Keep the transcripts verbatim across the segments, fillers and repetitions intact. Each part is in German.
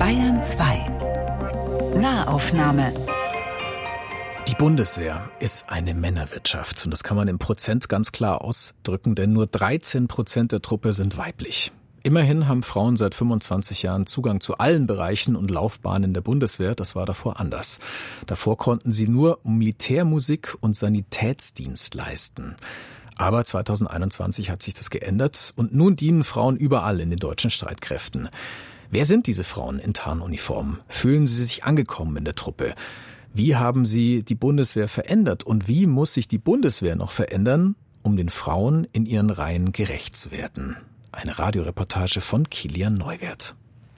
Bayern zwei. Nahaufnahme. Die Bundeswehr ist eine Männerwirtschaft und das kann man im Prozent ganz klar ausdrücken, denn nur dreizehn Prozent der Truppe sind weiblich. Immerhin haben Frauen seit fünfundzwanzig Jahren Zugang zu allen Bereichen und Laufbahnen der Bundeswehr. Das war davor anders. Davor konnten sie nur Militärmusik und Sanitätsdienst leisten. Aber zweitausendeinundzwanzig hat sich das geändert und nun dienen Frauen überall in den deutschen Streitkräften. Wer sind diese Frauen in Tarnuniform? Fühlen sie sich angekommen in der Truppe? Wie haben sie die Bundeswehr verändert und wie muss sich die Bundeswehr noch verändern, um den Frauen in ihren Reihen gerecht zu werden? Eine Radioreportage von Kilian Neuwert.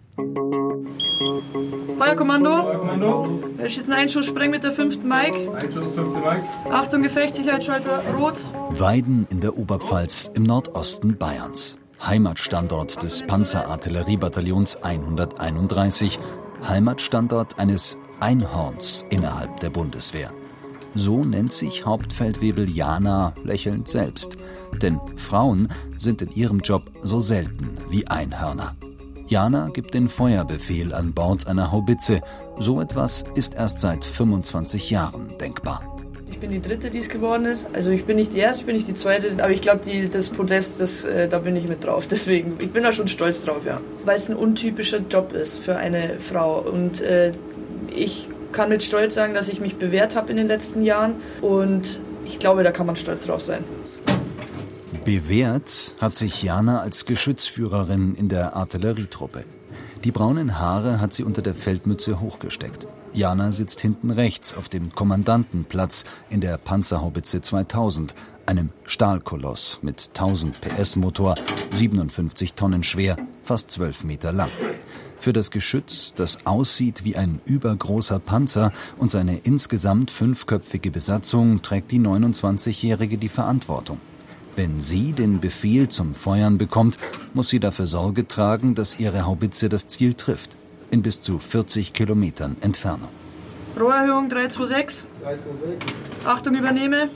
Feuerkommando. Feuerkommando. Wir schießen Einschuss, Spreng mit der fünften Mike. Einschuss, fünfte Mike. Achtung, Gefechtssicherheitsschalter, rot. Weiden in der Oberpfalz im Nordosten Bayerns. Heimatstandort des Panzerartilleriebataillons hunderteinunddreißig. Heimatstandort eines Einhorns innerhalb der Bundeswehr. So nennt sich Hauptfeldwebel Jana lächelnd selbst. Denn Frauen sind in ihrem Job so selten wie Einhörner. Jana gibt den Feuerbefehl an Bord einer Haubitze. So etwas ist erst seit fünfundzwanzig Jahren denkbar. Ich bin die Dritte, die es geworden ist. Also ich bin nicht die Erste, ich bin nicht die Zweite. Aber ich glaube, das Podest, das, äh, da bin ich mit drauf. Deswegen, ich bin da schon stolz drauf, ja. Weil es ein untypischer Job ist für eine Frau. Und äh, ich kann mit Stolz sagen, dass ich mich bewährt habe in den letzten Jahren. Und ich glaube, da kann man stolz drauf sein. Bewährt hat sich Jana als Geschützführerin in der Artillerietruppe. Die braunen Haare hat sie unter der Feldmütze hochgesteckt. Jana sitzt hinten rechts auf dem Kommandantenplatz in der Panzerhaubitze zweitausend, einem Stahlkoloss mit tausend P S Motor, siebenundfünfzig Tonnen schwer, fast zwölf Meter lang. Für das Geschütz, das aussieht wie ein übergroßer Panzer und seine insgesamt fünfköpfige Besatzung, trägt die neunundzwanzigjährige die Verantwortung. Wenn sie den Befehl zum Feuern bekommt, muss sie dafür Sorge tragen, dass ihre Haubitze das Ziel trifft. In bis zu vierzig Kilometern Entfernung. Rohrerhöhung drei zwei sechs. Achtung, übernehme.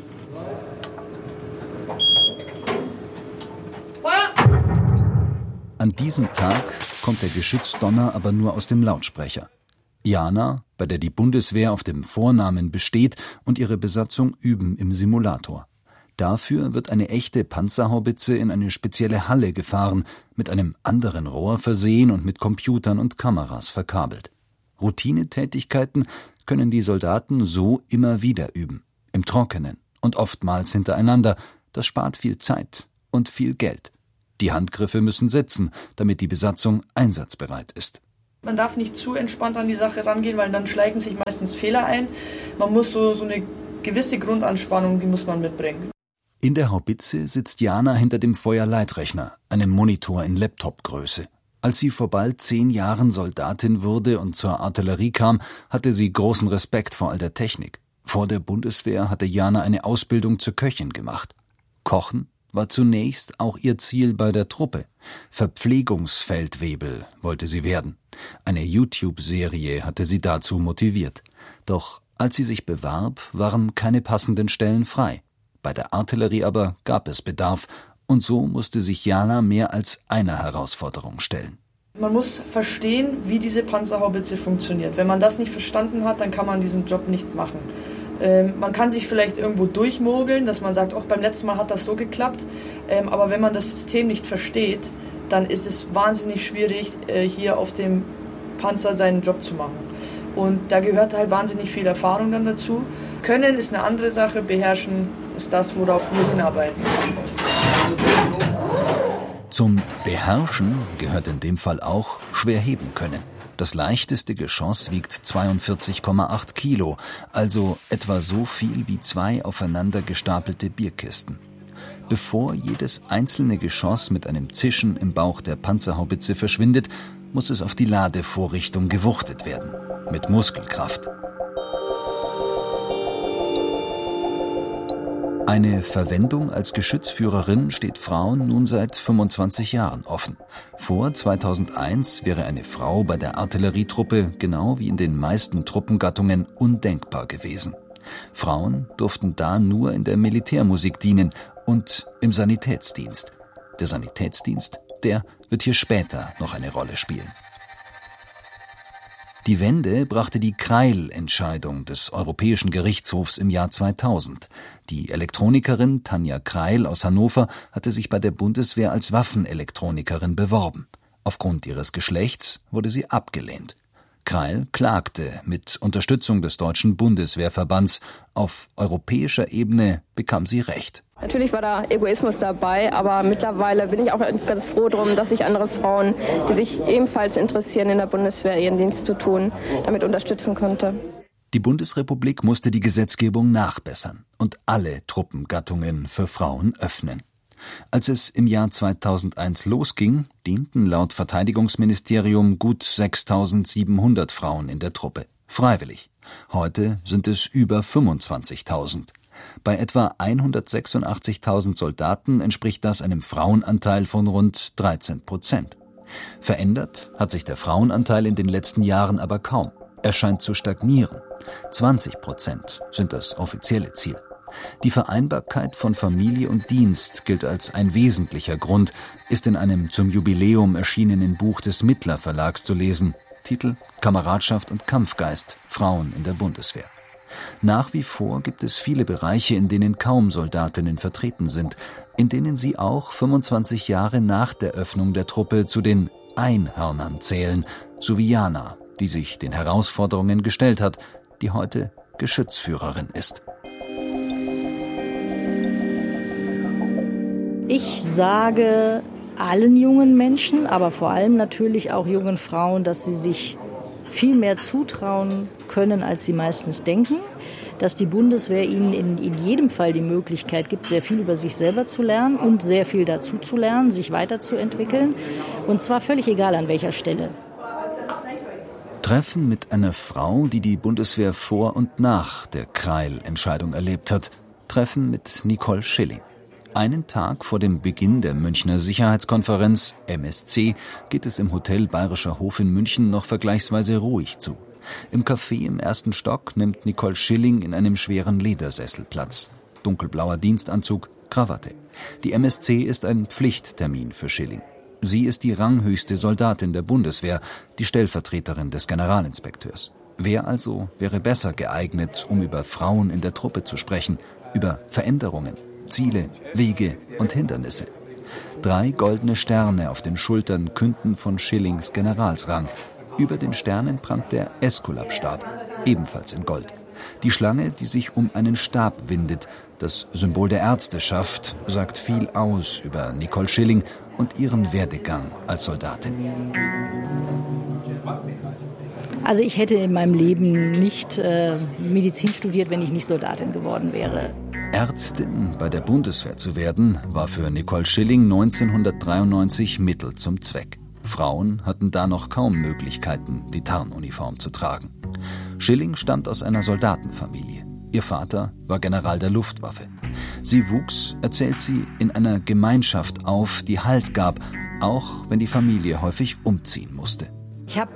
Feuer! An diesem Tag kommt der Geschützdonner aber nur aus dem Lautsprecher. Jana, bei der die Bundeswehr auf dem Vornamen besteht, und ihre Besatzung üben im Simulator. Dafür wird eine echte Panzerhaubitze in eine spezielle Halle gefahren, mit einem anderen Rohr versehen und mit Computern und Kameras verkabelt. Routinetätigkeiten können die Soldaten so immer wieder üben, im Trockenen und oftmals hintereinander. Das spart viel Zeit und viel Geld. Die Handgriffe müssen sitzen, damit die Besatzung einsatzbereit ist. Man darf nicht zu entspannt an die Sache rangehen, weil dann schleichen sich meistens Fehler ein. Man muss so, so eine gewisse Grundanspannung, die muss man mitbringen. In der Haubitze sitzt Jana hinter dem Feuerleitrechner, einem Monitor in Laptop-Größe. Als sie vor bald zehn Jahren Soldatin wurde und zur Artillerie kam, hatte sie großen Respekt vor all der Technik. Vor der Bundeswehr hatte Jana eine Ausbildung zur Köchin gemacht. Kochen war zunächst auch ihr Ziel bei der Truppe. Verpflegungsfeldwebel wollte sie werden. Eine YouTube-Serie hatte sie dazu motiviert. Doch als sie sich bewarb, waren keine passenden Stellen frei. Bei der Artillerie aber gab es Bedarf, und so musste sich Jana mehr als einer Herausforderung stellen. Man muss verstehen, wie diese Panzerhaubitze funktioniert. Wenn man das nicht verstanden hat, dann kann man diesen Job nicht machen. Ähm, man kann sich vielleicht irgendwo durchmogeln, dass man sagt, auch beim letzten Mal hat das so geklappt. Ähm, aber wenn man das System nicht versteht, dann ist es wahnsinnig schwierig, äh, hier auf dem Panzer seinen Job zu machen. Und da gehört halt wahnsinnig viel Erfahrung dann dazu. Können ist eine andere Sache, beherrschen ist das, worauf wir hinarbeiten. Zum Beherrschen gehört in dem Fall auch schwer heben können. Das leichteste Geschoss wiegt zweiundvierzig Komma acht Kilo, also etwa so viel wie zwei aufeinander gestapelte Bierkisten. Bevor jedes einzelne Geschoss mit einem Zischen im Bauch der Panzerhaubitze verschwindet, muss es auf die Ladevorrichtung gewuchtet werden. Mit Muskelkraft. Eine Verwendung als Geschützführerin steht Frauen nun seit fünfundzwanzig Jahren offen. Vor zweitausendeins wäre eine Frau bei der Artillerietruppe genau wie in den meisten Truppengattungen undenkbar gewesen. Frauen durften da nur in der Militärmusik dienen und im Sanitätsdienst. Der Sanitätsdienst, der wird hier später noch eine Rolle spielen. Die Wende brachte die Kreil-Entscheidung des Europäischen Gerichtshofs im Jahr zweitausend. Die Elektronikerin Tanja Kreil aus Hannover hatte sich bei der Bundeswehr als Waffenelektronikerin beworben. Aufgrund ihres Geschlechts wurde sie abgelehnt. Kreil klagte mit Unterstützung des Deutschen Bundeswehrverbands. Auf europäischer Ebene bekam sie Recht. Natürlich war da Egoismus dabei, aber mittlerweile bin ich auch ganz froh drum, dass ich andere Frauen, die sich ebenfalls interessieren, in der Bundeswehr ihren Dienst zu tun, damit unterstützen konnte. Die Bundesrepublik musste die Gesetzgebung nachbessern und alle Truppengattungen für Frauen öffnen. Als es im Jahr zweitausendeins losging, dienten laut Verteidigungsministerium gut sechstausendsiebenhundert Frauen in der Truppe. Freiwillig. Heute sind es über fünfundzwanzigtausend. Bei etwa hundertsechsundachtzigtausend Soldaten entspricht das einem Frauenanteil von rund dreizehn Prozent. Verändert hat sich der Frauenanteil in den letzten Jahren aber kaum. Er scheint zu stagnieren. zwanzig Prozent sind das offizielle Ziel. Die Vereinbarkeit von Familie und Dienst gilt als ein wesentlicher Grund, ist in einem zum Jubiläum erschienenen Buch des Mittler Verlags zu lesen. Titel: Kameradschaft und Kampfgeist. Frauen in der Bundeswehr. Nach wie vor gibt es viele Bereiche, in denen kaum Soldatinnen vertreten sind, in denen sie auch fünfundzwanzig Jahre nach der Öffnung der Truppe zu den Einhörnern zählen, so wie Jana, die sich den Herausforderungen gestellt hat, die heute Geschützführerin ist. Ich sage allen jungen Menschen, aber vor allem natürlich auch jungen Frauen, dass sie sich viel mehr zutrauen können, als sie meistens denken, dass die Bundeswehr ihnen in, in jedem Fall die Möglichkeit gibt, sehr viel über sich selber zu lernen und sehr viel dazu zu lernen, sich weiterzuentwickeln, und zwar völlig egal an welcher Stelle. Treffen mit einer Frau, die die Bundeswehr vor und nach der Kreil-Entscheidung erlebt hat. Treffen mit Nicole Schilling. Einen Tag vor dem Beginn der Münchner Sicherheitskonferenz M S C geht es im Hotel Bayerischer Hof in München noch vergleichsweise ruhig zu. Im Café im ersten Stock nimmt Nicole Schilling in einem schweren Ledersessel Platz. Dunkelblauer Dienstanzug, Krawatte. Die M S C ist ein Pflichttermin für Schilling. Sie ist die ranghöchste Soldatin der Bundeswehr, die Stellvertreterin des Generalinspekteurs. Wer also wäre besser geeignet, um über Frauen in der Truppe zu sprechen, über Veränderungen, Ziele, Wege und Hindernisse. Drei goldene Sterne auf den Schultern künden von Schillings Generalsrang. Über den Sternen prangt der Esculap-Stab, ebenfalls in Gold. Die Schlange, die sich um einen Stab windet, das Symbol der Ärzteschaft, sagt viel aus über Nicole Schilling und ihren Werdegang als Soldatin. Also ich hätte in meinem Leben nicht äh, Medizin studiert, wenn ich nicht Soldatin geworden wäre. Ärztin bei der Bundeswehr zu werden, war für Nicole Schilling neunzehnhundertdreiundneunzig Mittel zum Zweck. Frauen hatten da noch kaum Möglichkeiten, die Tarnuniform zu tragen. Schilling stammt aus einer Soldatenfamilie. Ihr Vater war General der Luftwaffe. Sie wuchs, erzählt sie, in einer Gemeinschaft auf, die Halt gab, auch wenn die Familie häufig umziehen musste. Ich habe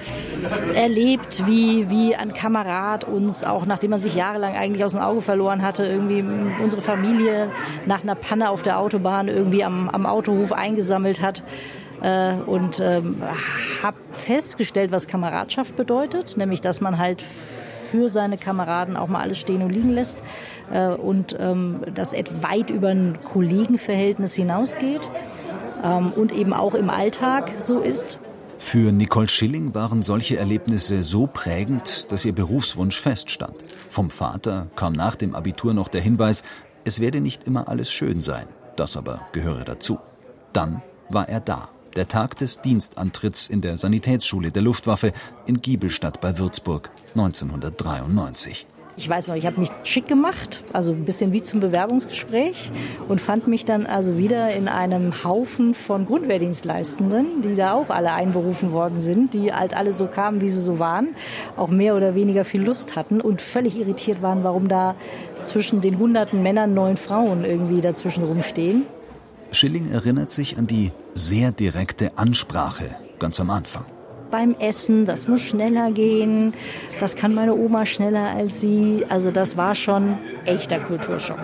erlebt, wie, wie ein Kamerad uns, auch nachdem man sich jahrelang eigentlich aus dem Auge verloren hatte, irgendwie unsere Familie nach einer Panne auf der Autobahn irgendwie am, am Autohof eingesammelt hat. Äh, und ähm, habe festgestellt, was Kameradschaft bedeutet, nämlich dass man halt für seine Kameraden auch mal alles stehen und liegen lässt äh, und ähm, das weit über ein Kollegenverhältnis hinausgeht ähm, und eben auch im Alltag so ist. Für Nicole Schilling waren solche Erlebnisse so prägend, dass ihr Berufswunsch feststand. Vom Vater kam nach dem Abitur noch der Hinweis, es werde nicht immer alles schön sein. Das aber gehöre dazu. Dann war er da. Der Tag des Dienstantritts in der Sanitätsschule der Luftwaffe in Giebelstadt bei Würzburg neunzehnhundertdreiundneunzig. Ich weiß noch, ich habe mich schick gemacht, also ein bisschen wie zum Bewerbungsgespräch, und fand mich dann also wieder in einem Haufen von Grundwehrdienstleistenden, die da auch alle einberufen worden sind, die halt alle so kamen, wie sie so waren, auch mehr oder weniger viel Lust hatten und völlig irritiert waren, warum da zwischen den hunderten Männern neun Frauen irgendwie dazwischen rumstehen. Schilling erinnert sich an die sehr direkte Ansprache ganz am Anfang. Beim Essen, das muss schneller gehen, das kann meine Oma schneller als sie. Also das war schon echter Kulturschock.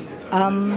Ähm,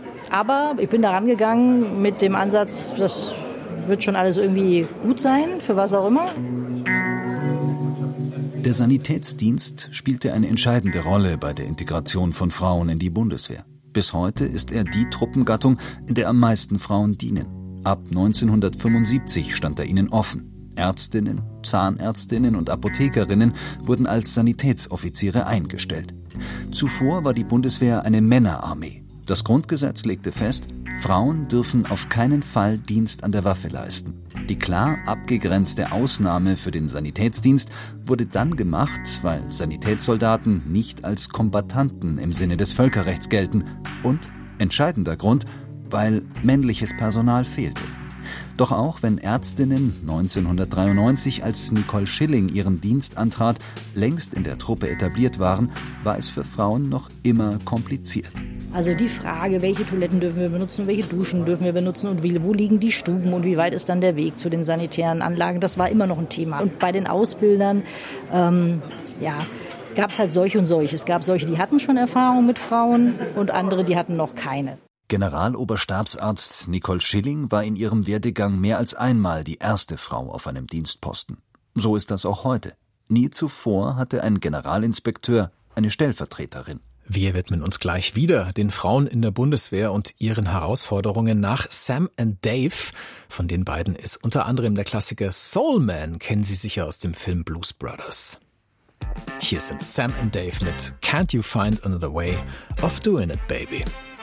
aber ich bin da rangegangen mit dem Ansatz, das wird schon alles irgendwie gut sein, für was auch immer. Der Sanitätsdienst spielte eine entscheidende Rolle bei der Integration von Frauen in die Bundeswehr. Bis heute ist er die Truppengattung, in der am meisten Frauen dienen. Ab neunzehnhundertfünfundsiebzig stand er ihnen offen. Ärztinnen, Zahnärztinnen und Apothekerinnen wurden als Sanitätsoffiziere eingestellt. Zuvor war die Bundeswehr eine Männerarmee. Das Grundgesetz legte fest, Frauen dürfen auf keinen Fall Dienst an der Waffe leisten. Die klar abgegrenzte Ausnahme für den Sanitätsdienst wurde dann gemacht, weil Sanitätssoldaten nicht als Kombattanten im Sinne des Völkerrechts gelten und, entscheidender Grund, weil männliches Personal fehlte. Doch auch wenn Ärztinnen neunzehnhundertdreiundneunzig, als Nicole Schilling ihren Dienst antrat, längst in der Truppe etabliert waren, war es für Frauen noch immer kompliziert. Also die Frage, welche Toiletten dürfen wir benutzen, welche Duschen dürfen wir benutzen und wie, wo liegen die Stuben und wie weit ist dann der Weg zu den sanitären Anlagen, das war immer noch ein Thema. Und bei den Ausbildern, ähm, ja, gab es halt solche und solche. Es gab solche, die hatten schon Erfahrung mit Frauen und andere, die hatten noch keine. Generaloberstabsarzt Nicole Schilling war in ihrem Werdegang mehr als einmal die erste Frau auf einem Dienstposten. So ist das auch heute. Nie zuvor hatte ein Generalinspekteur eine Stellvertreterin. Wir widmen uns gleich wieder den Frauen in der Bundeswehr und ihren Herausforderungen nach Sam and Dave. Von den beiden ist unter anderem der Klassiker Soul Man, kennen Sie sicher aus dem Film Blues Brothers. Hier sind Sam and Dave mit Can't You Find Another Way of Doing It, Baby.